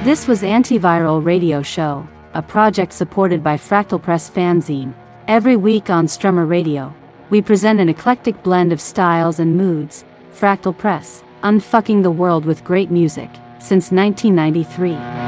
This was Antiviral Radio Show, a project supported by Fractal Press Fanzine. Every week on Strummer Radio, we present an eclectic blend of styles and moods. Fractal Press, unfucking the world with great music, since 1993.